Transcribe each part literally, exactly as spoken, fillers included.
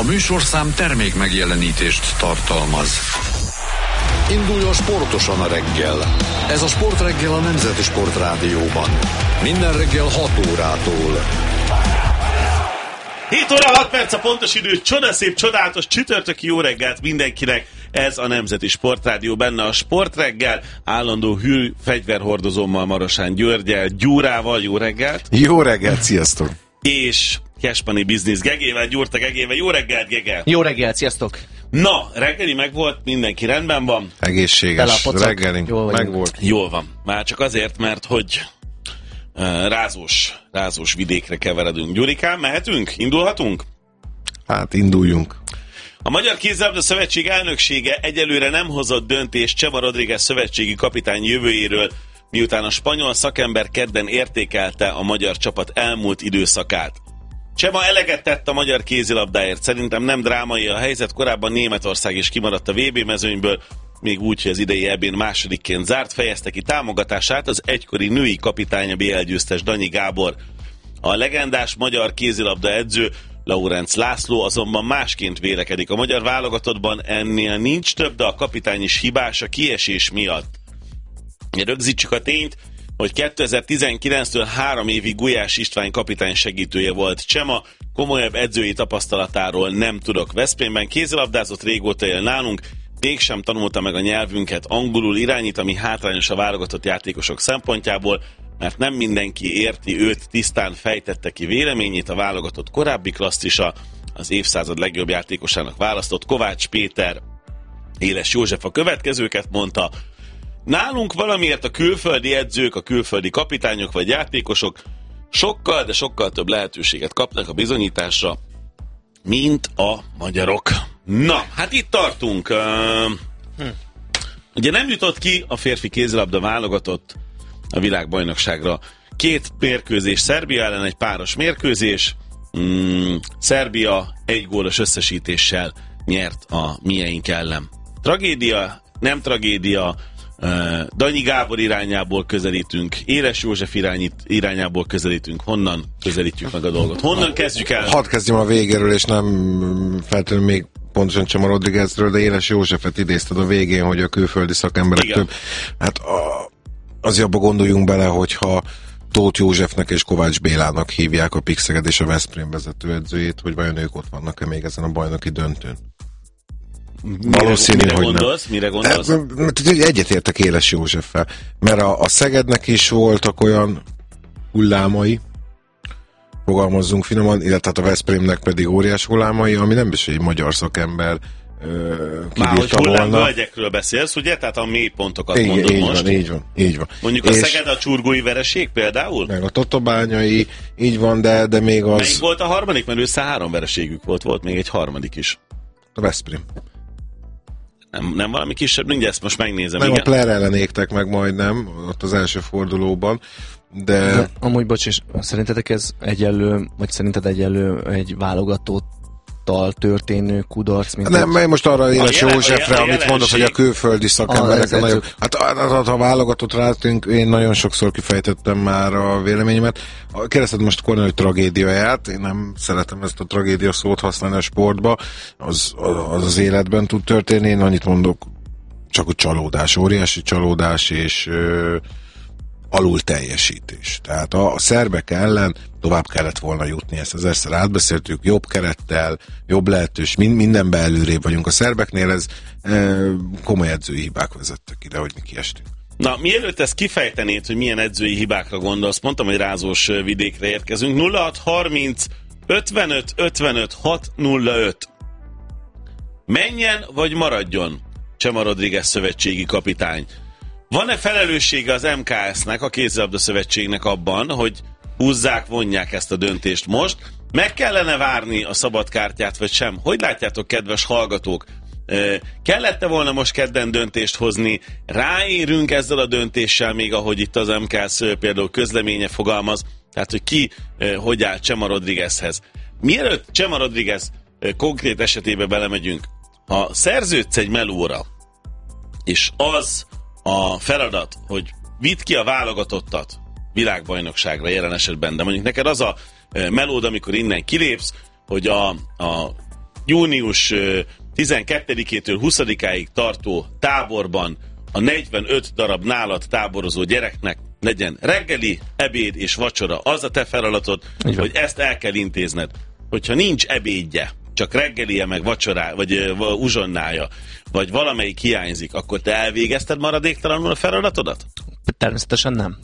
műsorszám termék megjelenítést tartalmaz. Induljon sportosan a reggel. Ez a Sportreggel a Nemzeti Sportrádióban. Minden reggel hat órától. hét óra hat perc a pontos idő, csodaszép, csodálatos csütörtöki jó reggelt mindenkinek. Ez a Nemzeti Sportrádió, benne a Sportreggel, állandó hű fegyverhordozómmal, Marosán Györgyel, Gyúrával, jó reggelt. Jó reggelt, sziasztok. És Kespani Business Gegével, Gyurta Gegével, jó reggelt, Gege. Jó reggelt, sziasztok. Na, reggeli megvolt, mindenki rendben van. Egészséges reggelink megvolt. Jól van, már csak azért, mert hogy uh, rázós, rázós vidékre keveredünk. Gyurikán, mehetünk? Indulhatunk? Hát induljunk. A Magyar Kézilabda Szövetség elnöksége egyelőre nem hozott döntést Csema Rodríguez szövetségi kapitány jövőjéről, miután a spanyol szakember kedden értékelte a magyar csapat elmúlt időszakát. Csema eleget tett a magyar kézilabdáért, szerintem nem drámai a helyzet, korábban Németország is kimaradt a vé bé mezőnyből, még úgy, hogy az idei é bén másodikként zárt, fejezte ki támogatását az egykori női kapitánya bé el győztes Danyi Gábor. A legendás magyar kézilabda edző Laurenc László azonban másként vélekedik. A magyar válogatottban ennél nincs több, de a kapitány is hibás a kiesés miatt. Rögzítsük a tényt, hogy kétezer-tizenkilenctől három évig Gulyás István kapitány segítője volt Csema, komolyabb edzői tapasztalatáról nem tudok. Veszprémben kézilabdázott, régóta él nálunk, mégsem tanulta meg a nyelvünket, angolul irányít, ami hátrányos a válogatott játékosok szempontjából, mert nem mindenki érti őt, tisztán fejtette ki véleményét, a válogatott korábbi klasszisa, az évszázad legjobb játékosának választott Kovács Péter. Éles József a következőket mondta: nálunk valamiért a külföldi edzők, a külföldi kapitányok vagy játékosok sokkal, de sokkal több lehetőséget kapnak a bizonyításra, mint a magyarok. Na, hát itt tartunk. Uh, hm. Ugye nem jutott ki a férfi kézilabda válogatott a világbajnokságra. Két mérkőzés Szerbia ellen, egy páros mérkőzés. Mm, Szerbia egy gólos összesítéssel nyert a mieink ellen. Tragédia, nem tragédia, uh, Danyi Gábor irányából közelítünk, Éles József irányít, irányából közelítünk. Honnan közelítjük meg a dolgot? Honnan kezdjük el? Hadd kezdjem a végéről, és nem feltétlenül még pontosan Csema Rodríguezről, de Éles Józsefet idézted a végén, hogy a külföldi szakemberek igen. több. Hát a, az abba gondoljunk bele, hogyha Tóth Józsefnek és Kovács Bélának hívják a Pixeged és a Veszprém vezetőedzőjét, hogy vajon ők ott vannak-e még ezen a bajnoki döntőn. Valószínű, mire, mire hogy gondolsz? Nem. Mire gondolsz? De, egyetértek Éles Józseffel, mert a, a Szegednek is voltak olyan hullámai, fogalmazzunk finoman, illetve a Veszprémnek pedig óriás hullámai, ami nem is egy magyar szakember már hogy hullámvölgyekről beszélsz, ugye? Tehát a mélypontokat így, mondod így most. Van, így van, így van. Mondjuk és a Szeged a csurgói vereség például? Meg a Tatabányai, így van, de, de még az... Melyik volt a harmadik? Mert össze három vereségük volt, volt még egy harmadik is. A Veszprém. Nem, nem valami kisebb? Mindjárt ezt most megnézem. Nem, igen. a Player ellen égtek meg majdnem, ott az első fordulóban, de... de amúgy, bocs, és szerintetek ez egyenlő, vagy szerinted egyenlő egy válogatott történő kudarc, mint nem, egy... most arra Éles Józsefre, amit jelenség. mondod, hogy a külföldi szakemberek ah, nagyon... Hát ha válogatott rátünk, én nagyon sokszor kifejtettem már a véleményemet. Kérdezted most Kornél, hogy tragédiáját, én nem szeretem ezt a tragédia szót használni a sportba, az az, az életben tud történni, én annyit mondok, csak a csalódás, óriási csalódás, és ö, alul teljesítés. Tehát a, a szerbek ellen tovább kellett volna jutni, ezt az egyszer átbeszéltük, jobb kerettel, jobb lehetős, mind, mindenben előrébb vagyunk. A szerbeknél ez e, komoly edzői hibák vezettek ide, hogy mi kiestünk. Na, mielőtt ezt kifejtenéd, hogy milyen edzői hibákra gondolsz, mondtam, hogy rázós vidékre érkezünk. nulla hat harminc ötvenöt ötvenöt hat nulla öt. Menjen vagy maradjon Csema Rodríguez szövetségi kapitány? Van-e felelőssége az em ká es-nek, a Kézilabda Szövetségnek abban, hogy húzzák, vonják ezt a döntést most? Meg kellene várni a szabadkártyát, vagy sem? Hogy látjátok, kedves hallgatók? Kellett-e volna most kedden döntést hozni? Ráérünk ezzel a döntéssel, még ahogy itt az em ká es például közleménye fogalmaz, tehát hogy ki hogy áll Csema Rodríguezhez. Mielőtt Csema Rodríguez konkrét esetébe belemegyünk, ha szerződsz egy melóra, és az a feladat, hogy vidd ki a válogatottat világbajnokságra jelen esetben, de mondjuk neked az a melód, amikor innen kilépsz, hogy a, a június tizenkettedikétől huszadikáig tartó táborban a negyvenöt darab nálad táborozó gyereknek legyen reggeli, ebéd és vacsora. Az a te feladatod, hogy ezt el kell intézned. Hogyha nincs ebédje, csak reggelie, meg vacsorá, vagy uh, uzsonnája, vagy valamelyik hiányzik, akkor te elvégezted maradéktalanul a feladatodat? Természetesen nem.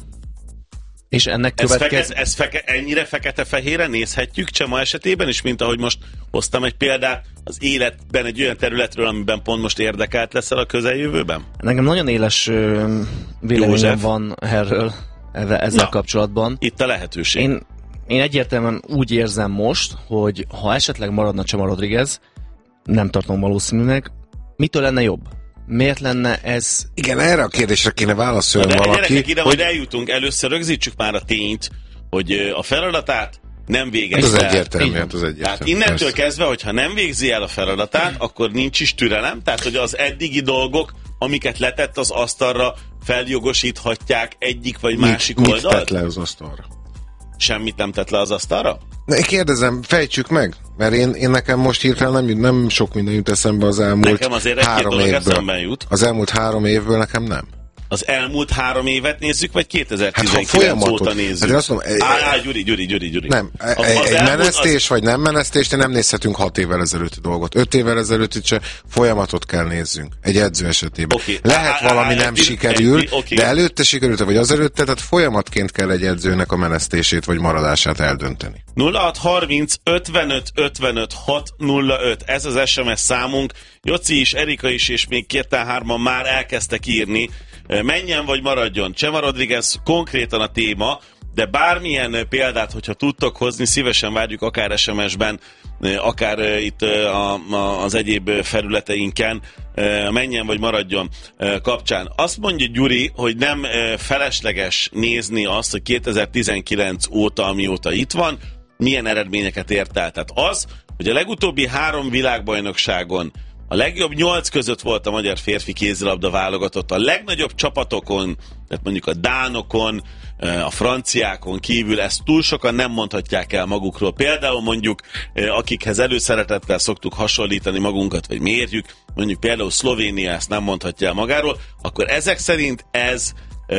És ennek ez következ... feke, ez feke, ennyire fekete-fehére nézhetjük Csema esetében is, mint ahogy most hoztam egy példát az életben egy olyan területről, amiben pont most érdekelt leszel a közeljövőben? Nekem nagyon éles uh, véleményem van erről, ezzel Na, kapcsolatban. Itt a lehetőség. Én, én egyértelműen úgy érzem most, hogy ha esetleg maradna Chema Rodriguez, nem tartom valószínűnek, mitől lenne jobb? Miért lenne ez... Igen, erre a kérdésre kéne válaszolni valaki. Gyerekek, ide hogy... majd eljutunk. Először rögzítsük már a tényt, hogy a feladatát nem végezte el. Ez egyértelmű, hát az egyértelmű. Tehát innentől persze. kezdve, hogyha nem végzi el a feladatát, akkor nincs is türelem. Tehát, hogy az eddigi dolgok, amiket letett az asztalra, feljogosíthatják egyik vagy mit, másik mit oldalt? tett le az asztalra? Semmit nem tett le az asztalra? Na, én kérdezem, fejtsük meg, mert én, én nekem most hirtelen nem, nem sok minden jut eszembe az elmúlt nekem azért három évből. Jut. Az elmúlt három évből nekem nem. Az elmúlt három évet nézzük, vagy kétezer-tizenkilenc hát, óta nézzük? Hát azt mondom, á, á, Gyuri, Gyuri, Gyuri, Gyuri. Nem, a, egy elmúlt, menesztés az... vagy nem menesztés, de nem nézhetünk hat évvel ezelőtti dolgot. Öt évvel ezelőtt se folyamatot kell nézzünk. Egy edző esetében. Okay. Lehet á, valami á, nem egy, sikerül, egy, okay. de előtte sikerült, vagy az előtte, tehát folyamatként kell egy edzőnek a menesztését, vagy maradását eldönteni. nulla hat harminc ötvenöt ötvenöt hat nulla öt ez az es em es számunk. Joci is, Erika is, és még ketten-hárman már elkezdtek írni. Menjen vagy maradjon. Chema Rodriguez konkrétan a téma, de bármilyen példát, hogyha tudtok hozni, szívesen várjuk akár es em es-ben, akár itt a, a, az egyéb felületeinken, menjen vagy maradjon kapcsán. Azt mondja Gyuri, hogy nem felesleges nézni azt, hogy kétezer-tizenkilenc óta, amióta itt van, milyen eredményeket ért el. Tehát az, hogy a legutóbbi három világbajnokságon a legjobb nyolc között volt a magyar férfi kézilabda válogatott. A legnagyobb csapatokon, tehát mondjuk a dánokon, a franciákon kívül ezt túl sokan nem mondhatják el magukról. Például mondjuk, akikhez előszeretettel szoktuk hasonlítani magunkat, vagy mérjük, mondjuk például Szlovénia ezt nem mondhatja el magáról, akkor ezek szerint ez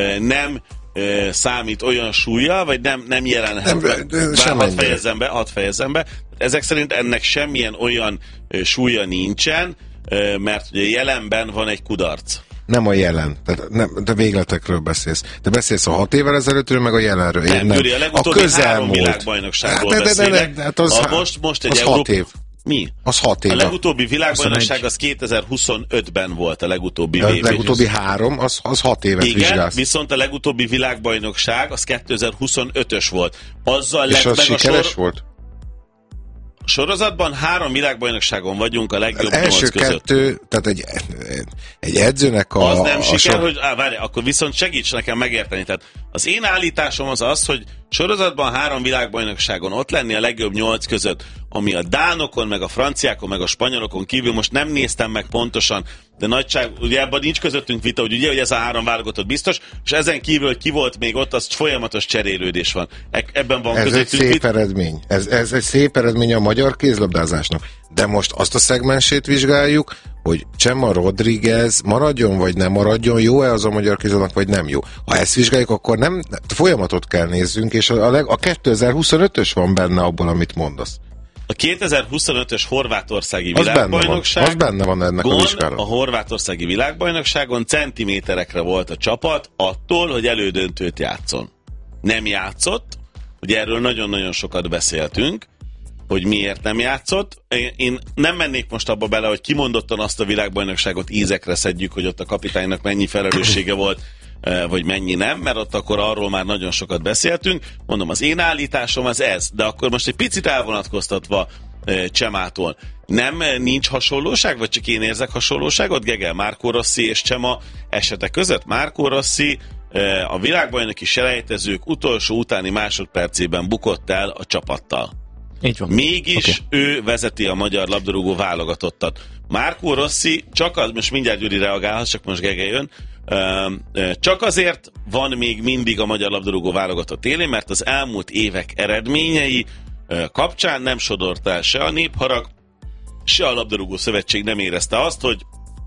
nem számít olyan súlya, vagy nem, nem jelenhet. Nem, hadd fejezzem be, hadd fejezzem be. Ezek szerint ennek semmilyen olyan súlya nincsen, mert ugye jelenben van egy kudarc. Nem a jelen, tehát nem, de végletekről beszélsz. Te beszélsz a hat évvel ezelőttről, meg a jelenről. Nem, nem. Gyuri, a legutóbbi a három világbajnokságról hát, beszélek. De, de, de, hát az, a most, most egy az Európa... hat év. Mi? Az hat év. A legutóbbi világbajnokság az kétezer-huszonötben volt a legutóbbi A legutóbbi három, az, az hat évet igen, vizsgálsz. Viszont a legutóbbi világbajnokság az kétezer-huszonötös volt. Azzal és lett az meg sikeres a sor... volt? Sorozatban három világbajnokságon vagyunk a legjobb az nyolc között. első kettő, tehát egy, egy edzőnek a... Az nem a siker, sor... hogy... Á, várj, akkor viszont segíts nekem megérteni. Tehát az én állításom az az, hogy sorozatban három világbajnokságon ott lenni a legjobb nyolc között, ami a dánokon, meg a franciákon, meg a spanyolokon kívül, most nem néztem meg pontosan, de nagyság, ugye ebben nincs közöttünk vita, hogy ugye, hogy ez a három válogatott biztos, és ezen kívül ki volt még ott, az folyamatos cserélődés van. E- ebben van ez közöttünk egy szép vita. eredmény. Ez, ez egy szép eredmény a magyar kézlabdázásnak. De most azt a szegmensét vizsgáljuk, hogy Chema Rodriguez maradjon, vagy nem maradjon, jó-e az a magyar kézlabdának, vagy nem jó. Ha ezt vizsgáljuk, akkor nem folyamatot kell nézzünk, és a, a, a kétezer-huszonötös van benne abból, amit mondasz. A kétezer-huszonötös horvátországi az világbajnokság. Benne van, az benne van ennek a vizsgálat. A horvátországi világbajnokságon centiméterekre volt a csapat attól, hogy elődöntőt játszon. Nem játszott, ugye erről nagyon-nagyon sokat beszéltünk, hogy miért nem játszott. Én nem mennék most abba bele, hogy kimondottan azt a világbajnokságot ízekre szedjük, hogy ott a kapitánynak mennyi felelőssége volt, vagy mennyi nem, mert ott akkor arról már nagyon sokat beszéltünk. Mondom, az én állításom az ez, de akkor most egy picit elvonatkoztatva Csemától. Nem, nincs hasonlóság, vagy csak én érzek hasonlóságot, Gege? Marco Rossi és Chema esete között? Marco Rossi a világbajnoki selejtezők utolsó utáni másodpercében bukott el a csapattal. Így van. Mégis okay. Ő vezeti a magyar labdarúgó válogatottat. Marco Rossi, csak az, most mindjárt Gyuri reagálhat, csak most Gege jön, csak azért van még mindig a magyar labdarúgó válogatott élén, mert az elmúlt évek eredményei kapcsán nem sodort el se a népharag, se a labdarúgó szövetség nem érezte azt, hogy,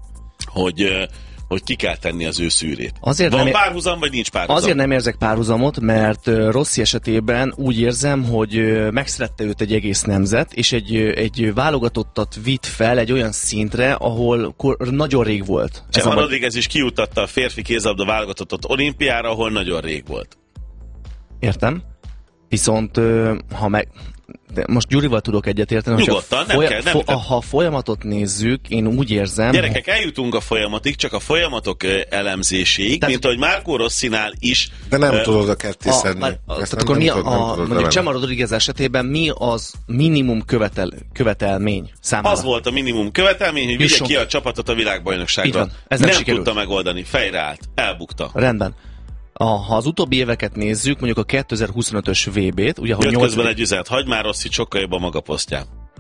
hogy, hogy ki kell tenni az ő szűrét. Azért Van nem párhuzam, vagy nincs párhuzam? Azért nem érzek párhuzamot, mert Rossi esetében úgy érzem, hogy megszerette őt egy egész nemzet, és egy, egy válogatottat vitt fel egy olyan szintre, ahol nagyon rég volt. Csema Rodríguez is kijutatta a férfi kézilabda válogatottat olimpiára, ahol nagyon rég volt. Értem. Viszont ha meg... De most Gyurival tudok egyetérteni, hogy Nyugodtan, nem folya- kell, nem fo- kell. ha a folyamatot nézzük, én úgy érzem... Gyerekek, eljutunk a folyamatig, csak a folyamatok elemzéséig, tehát, mint ahogy Marco Rossinál is. De nem uh, tudod a ketté szedni. Tehát akkor mi a, a mondjuk Csema Rodríguez esetében mi az minimum követel, követelmény számára? Az volt a minimum követelmény, hogy vigye ki a csapatot a világbajnokságra. Van, ez nem, nem sikerült. tudta megoldani, fejre állt, elbukta. Rendben. A, ha az utóbbi éveket nézzük, mondjuk a kétezer-huszonötös vé bét, ugye, hogy Jött nyolc... közben egy üzenet, hagyd már Rossi, sokkal jobb a maga posztján.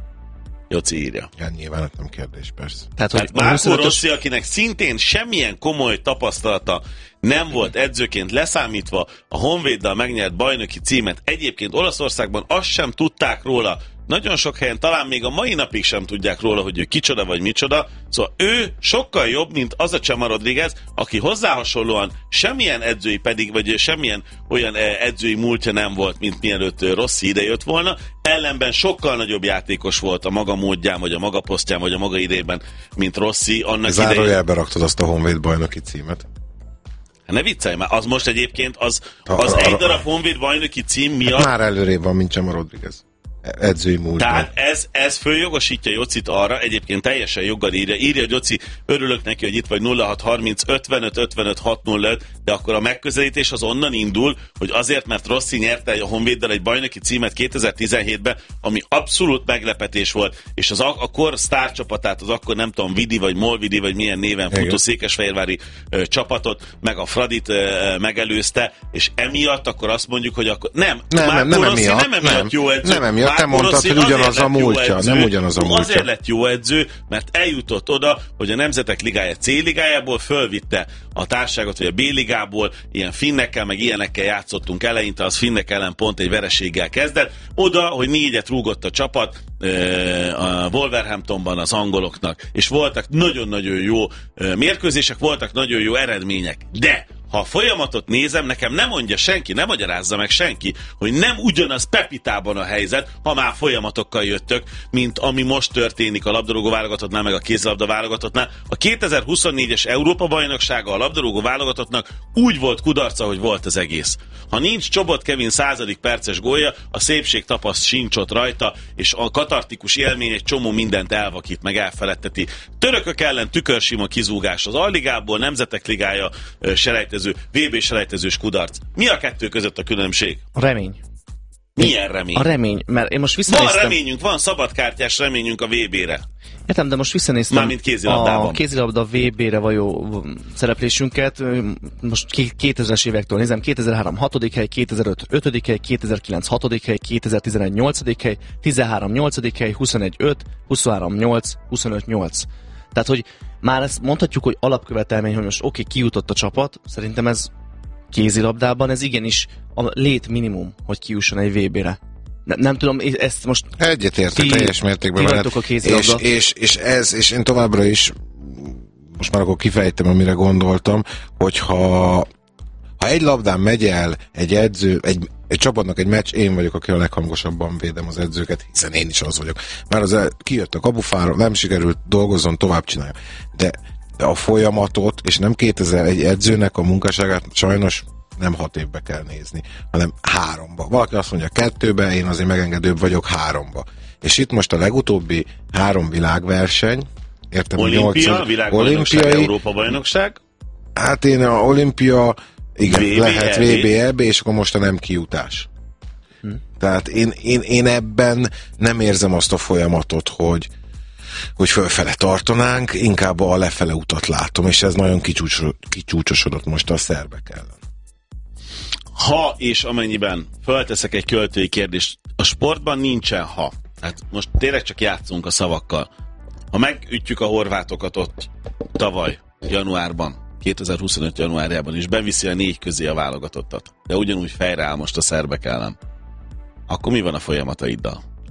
Joci írja. Ja, nyilván nem kérdés, persze. Tehát, Tehát hogy Marco huszonötös... Rossi, akinek szintén semmilyen komoly tapasztalata nem volt edzőként leszámítva a Honvéddal megnyert bajnoki címet, egyébként Olaszországban azt sem tudták róla, nagyon sok helyen talán még a mai napig sem tudják róla, hogy ő kicsoda vagy micsoda, szóval ő sokkal jobb, mint az a Csema Rodríguez, aki hozzá hasonlóan semmilyen edzői pedig, vagy semmilyen olyan edzői múltja nem volt, mint mielőtt Rossi idejött volna, ellenben sokkal nagyobb játékos volt a maga módján, vagy a maga posztján, vagy a maga idejében, mint Rossi. Annak Zárójelbe raktad azt a Honvéd bajnoki címet. Ne viccelj már, az most egyébként az, az a, a, egy darab Honvéd bajnoki cím miatt... Hát már előrébb van, mint Csema Rodríguez. Edzői múltban. Tehát ez, ez följogosítja Jocit arra, egyébként teljesen joggal írja, írja Joci, örülök neki, hogy itt vagy nulla hat harminc ötvenöt ötvenöt hat nulla öt, de akkor a megközelítés az onnan indul, hogy azért, mert Rossi nyerte a Honvéddel egy bajnoki címet kétezer-tizenhétben, ami abszolút meglepetés volt, és az ak- akkor sztárcsapatát, az akkor nem tudom, Vidi vagy Molvidi, vagy milyen néven futó székesfehérvári ö, csapatot, meg a Fradit ö, megelőzte, és emiatt akkor azt mondjuk, hogy akkor nem, nem, nem, nem, Rossi emiatt, nem emiatt nem, jó edző. Nem emiatt, te mondtad, hogy ugyanaz a múltja, nem ugyanaz a múltja. Azért lett jó edző, mert eljutott oda, hogy a Nemzetek Ligája C-ligájából fölvitte a társaságot, vagy a B-ligából, ilyen finnekkel, meg ilyenekkel játszottunk eleinte, az finnek ellen pont egy vereséggel kezdett, oda, hogy négyet rúgott a csapat a Wolverhamptonban az angoloknak, és voltak nagyon-nagyon jó mérkőzések, voltak nagyon jó eredmények, de ha a folyamatot nézem, nekem nem mondja senki, nem magyarázza meg senki, hogy nem ugyanaz Pepitában a helyzet, ha már folyamatokkal jöttök, mint ami most történik a labdarúgó válogatottnál, meg a kézilabda válogatottnál. A kétezer-huszonnégyes Európa-bajnoksága a labdarúgó válogatottnak úgy volt kudarca, hogy volt az egész. Ha nincs Csobot Kevin századik perces gólja, a szépség tapaszt sincs ott rajta, és a katartikus élmény egy csomó mindent elvakít, meg elfeledteti. Törökök ellen tükörsima kizúgás az Alligából, Nemzetek Ligája selejtező, vé bé selejtezős kudarc. Mi a kettő között a különbség? A remény. Milyen remény? A remény, mert én most visszanéztem... Van reményünk, van szabadkártyás reményünk a vé bére. Értem, de most visszanéztem Mármint kézilabdában. a kézilabda vé bére való szereplésünket, most kétezres évektől nézem, kétezer-három hatodik hely, kétezer-öt ötödik hely, kétezer-kilenc hatodik hely, kétezer-tizenegy nyolcadik hely, tizenhárom nyolcadik hely, huszonegy öt, huszonhárom nyolc, huszonöt nyolc. Tehát, hogy már ezt mondhatjuk, hogy alapkövetelmény, hogy most oké, okay, kijutott a csapat, szerintem ez kézilabdában, ez igenis a lét minimum, hogy kijusson egy vé bére. Nem, nem tudom, ezt most... Egyetértek teljes mértékben veled. És, és, és ez, és én továbbra is, most már akkor kifejtem, amire gondoltam, hogyha ha egy labdán megy el egy edző, egy, egy csapatnak egy meccs, én vagyok, aki a leghangosabban védem az edzőket, hiszen én is az vagyok. Már az el, kijött a kabufára, nem sikerült, dolgozzon, tovább csinálja. De, de a folyamatot, és nem kétezer egy edzőnek a munkásságát sajnos nem hat évbe kell nézni, hanem háromba. Valaki azt mondja kettőbe, én azért megengedőbb vagyok háromba. És itt most a legutóbbi három világverseny, értem, Olimpia, világbajnokság, Európa-bajnokság. Hát én a olimpia, igen, vé bé, lehet vé bé, é bé, és akkor most a nem kijutás. Hm. Tehát én, én, én ebben nem érzem azt a folyamatot, hogy hogy fölfele tartanánk, inkább a lefele utat látom, és ez nagyon kicsúcs, kicsúcsosodott most a szerbek ellen. Ha és amennyiben fölteszek egy költői kérdést, a sportban nincsen ha. Hát most tényleg csak játszunk a szavakkal. Ha megütjük a horvátokat ott tavaly, januárban, kétezer-huszonöt januárjában is beviszi a négy közé a válogatottat, de ugyanúgy fejre áll most a szerbek ellen, akkor mi van a folyamataiddal?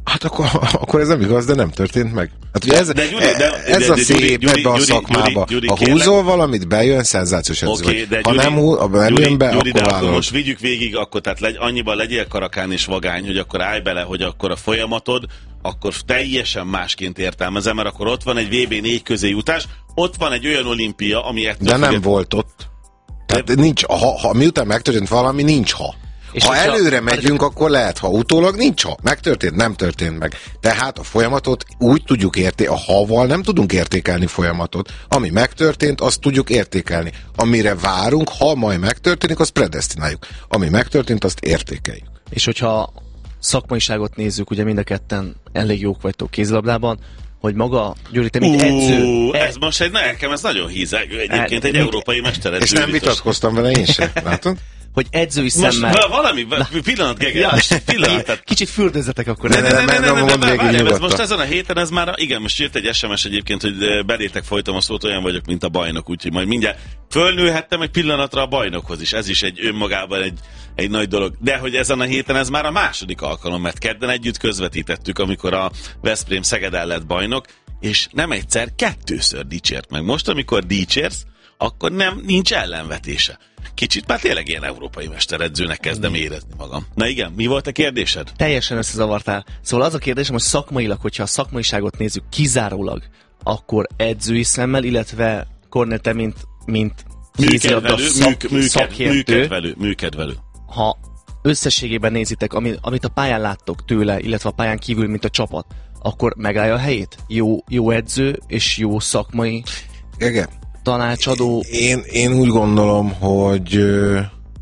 Hát akkor, akkor ez nem igaz, de nem történt meg. Hát ugye ez, de, Gyuri, de, ez de, a de, szép Gyuri, ebbe a Gyuri, szakmába. Gyuri, Gyuri, ha kérlek. húzol valamit, bejön, szenzációs edző Okay, vagy. de Ha Gyuri, nem, húz, ha nem jön be, Gyuri, akkor de vállalod. most vigyük végig, akkor tehát legy, annyiban legyél karakán és vagány, hogy akkor állj bele, hogy akkor a folyamatod, akkor teljesen másként értelmezem, mert akkor ott van egy vé bé négy közé jutás, ott van egy olyan olimpia, ami ettől De nem függet... volt ott. Tehát de... nincs, ha, ha miután megtörtént valami, nincs ha. És ha előre a... megyünk, akkor lehet, ha utólag nincs ha. Megtörtént, nem történt meg. Tehát a folyamatot úgy tudjuk értékelni, a haval nem tudunk értékelni folyamatot. Ami megtörtént, azt tudjuk értékelni. Amire várunk, ha majd megtörténik, azt predesztináljuk. Ami megtörtént, azt értékeljük. És hogyha szakmaiságot nézzük, ugye mind a ketten elég jók vagytok kézilabdában, hogy maga, Gyuri, te mint edző... Uh, ez most egy, nekem ez nagyon hízelgő egyébként, egy európai mesteredző. És nem vitatkoztam vele én sem, látod? Hogy edzői most szemmel... valami, pillanat, Gege, ja, pillanat. Kicsit fürdözzetek akkor. Ne, ne, ne, ne, ne, ne, ne, ne, ne, most ezen a héten ez már, igen, most jött egy es em es egyébként, hogy belétek folytam a szót, olyan vagyok, mint a bajnok, úgyhogy majd mindjárt fölnőhettem egy pillanatra a bajnokhoz is, ez is egy önmagában egy, egy nagy dolog. De hogy ezen a héten ez már a második alkalom, mert kedden együtt közvetítettük, amikor a Veszprém Szeged el lett bajnok, és nem egyszer, kettőször dicsért meg. Most, amikor dicsérsz, akkor nem, nincs ellenvetése. Kicsit már tényleg ilyen európai mesteredzőnek kezdem érezni magam. Na igen, mi volt a kérdésed? Teljesen összezavartál. Szóval az a kérdésem, hogy szakmailag, hogyha a szakmaiságot nézzük kizárólag, akkor edzői szemmel, illetve Kornél, te mint, mint műkedvelő, szak, műk, műked, szakértő, műkedvelő, műkedvelő. Ha összességében nézitek, amit, amit a pályán láttok tőle, illetve a pályán kívül, mint a csapat, akkor megállja a helyét? Jó, jó edző és jó szakmai Gege, tanácsadó? Én, én úgy gondolom, hogy ö,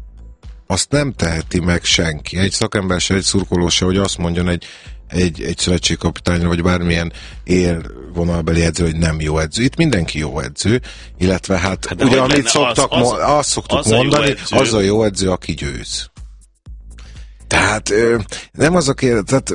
azt nem teheti meg senki. Egy szakember se, egy szurkoló se, hogy azt mondjon egy, egy, egy szövetségkapitányra, vagy bármilyen élvonalbeli edző, hogy nem jó edző. Itt mindenki jó edző, illetve hát, hát ugye amit szoktak, az, az, azt szoktuk az mondani, az a jó edző, aki győz. Tehát ö, nem az a kérdés, tehát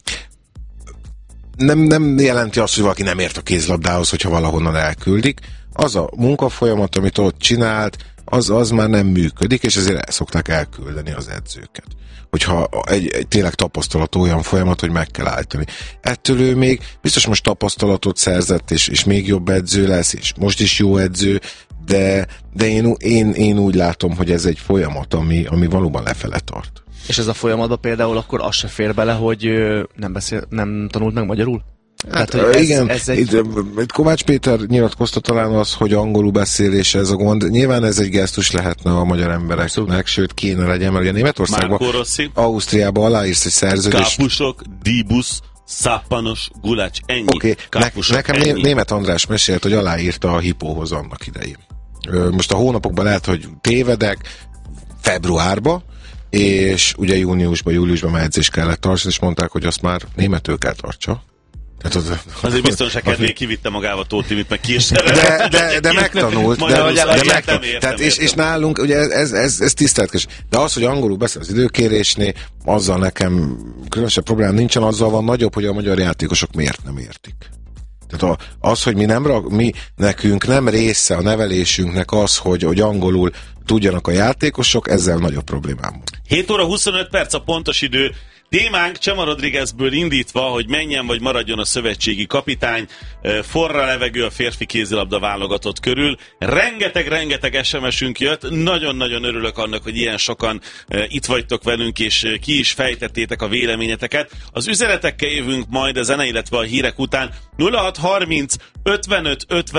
nem, nem jelenti azt, hogy valaki nem ért a kézlabdához, hogyha valahonnan elküldik. Az a munkafolyamat, amit ott csinált, az, az már nem működik, és ezért el szokták elküldeni az edzőket. Hogyha egy, egy tényleg tapasztalat olyan folyamat, hogy meg kell állítani. Ettől ő még biztos most tapasztalatot szerzett, és, és még jobb edző lesz, és most is jó edző, de, de én, én, én úgy látom, hogy ez egy folyamat, ami, ami valóban lefele tart. És ez a folyamatban például akkor az se fér bele, hogy nem, beszél, nem tanult meg magyarul? Hát, Tehát, ez, igen, ez egy... itt, itt Kovács Péter nyilatkozta talán az, hogy angolul beszélése ez a gond. Nyilván ez egy gesztus lehetne a magyar embereknek, Abszolút. Sőt kéne legyen, mert ugye Németországban, Ausztriában aláírsz egy szerződést. Kápusok, Díbusz, Szappanos, Gulács, ennyi. Oké, okay. ne, nekem ennyi. Német András mesélt, hogy aláírta a Hippóhoz annak idején. Most a hónapokban lehet, hogy tévedek, februárba, és ugye júniusban, júliusban már edzést kellett tartani, és mondták, hogy azt már németül kell tartsa. Az, Azért biztonság kedvéért kivitte magával Tóth Timit, meg kísérlet. De, de, de megtanult. De, de, de megtanult. Értem, Tehát és, és nálunk, ugye ez, ez, ez tiszteletkes. De az, hogy angolul beszél az időkérésnél, azzal nekem különösebb problémám nincsen, azzal van nagyobb, hogy a magyar játékosok miért nem értik. Tehát az, hogy mi nem rak, mi nekünk nem része a nevelésünknek az, hogy, hogy angolul tudjanak a játékosok, ezzel nagyobb problémám. hét óra huszonöt perc a pontos idő. Témánk Csema Rodriguezből indítva, hogy menjen vagy maradjon a szövetségi kapitány, forra levegő a férfi kézilabda válogatott körül. Rengeteg-rengeteg es em es-ünk jött, nagyon-nagyon örülök annak, hogy ilyen sokan itt vagytok velünk, és ki is fejtettétek a véleményeteket. Az üzenetekkel jövünk majd a zene, illetve a hírek után. nulla hat harminc ötvenöt ötven